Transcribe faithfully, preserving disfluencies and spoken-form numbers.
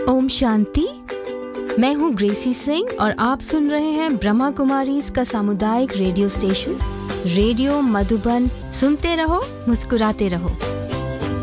ओम शांति। मैं हूँ ग्रेसी सिंह और आप सुन रहे हैं ब्रह्मा कुमारीज का सामुदायिक रेडियो स्टेशन रेडियो मधुबन। सुनते रहो, मुस्कुराते रहो।